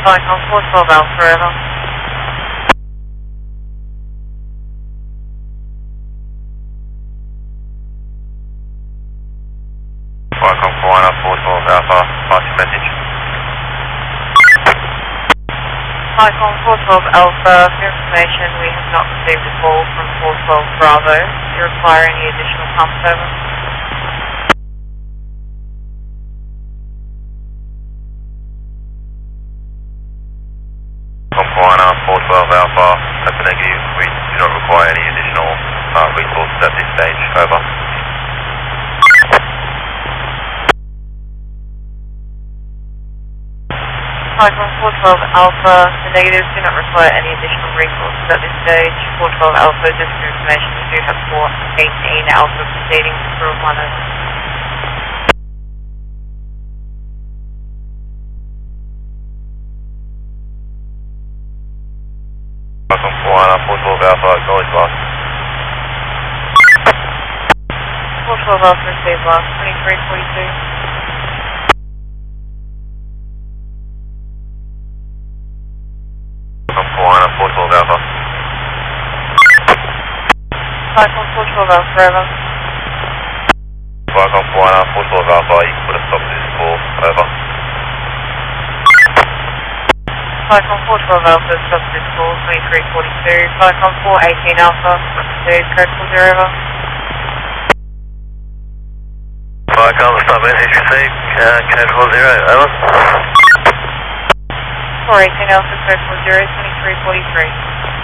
Icon 412 Alpha, over. Icon 412 Alpha, pass your message. Icon 412 Alpha, for your information, we have not received a call from 412 Bravo. Do you require any additional pumps, over? Icon 412 Alpha, that's a negative. We do not require any additional resources at this stage, over. Icon 412 Alpha, the negatives do not require any additional resources at this stage. 412 Alpha, just for information, we do have 418 Alpha proceeding through 1 over. Icon 412 Alpha, acknowledge last. 412 Alpha, received last, 2342. Icon 412 Alpha. Icon 412 Alpha, over. Icon 412 Alpha, you can put a stop to this call, over. Icon 412 Alpha, stop this call, 2342. Icon 418 Alpha, proceed, code 40, over. Icon, stop message received, code 40, over. 418 Alpha, code 40, 2343.